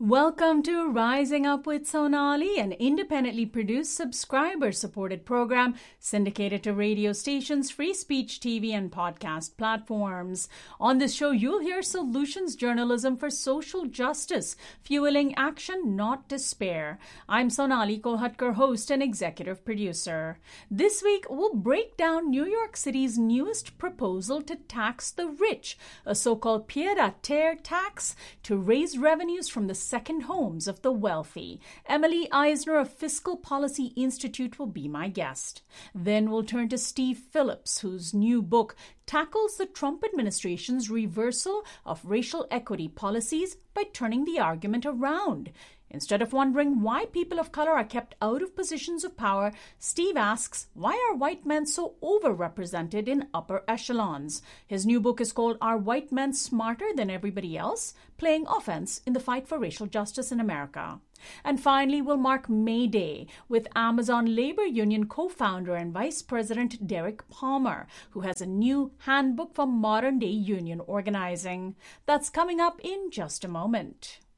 Welcome to Rising Up with Sonali, an independently produced, subscriber-supported program syndicated to radio stations, free speech TV, and podcast platforms. On this show, you'll hear solutions journalism for social justice, fueling action, not despair. I'm Sonali Kolhatkar, host and executive producer. This week, we'll break down New York City's newest proposal to tax the rich, a so-called pied-à-terre tax to raise revenues from the second homes of the wealthy. Emily Eisner of Fiscal Policy Institute will be my guest. Then we'll turn to Steve Phillips, whose new book tackles the Trump administration's reversal of racial equity policies by turning the argument around. Instead of wondering why people of color are kept out of positions of power, Steve asks, why are white men so overrepresented in upper echelons? His new book is called Are White Men Smarter Than Everybody Else? Playing Offense in the Fight for Racial Justice in America. And finally, we'll mark May Day with Amazon Labor Union co-founder and Vice President Derek Palmer, who has a new handbook for modern-day union organizing. That's coming up in just a moment.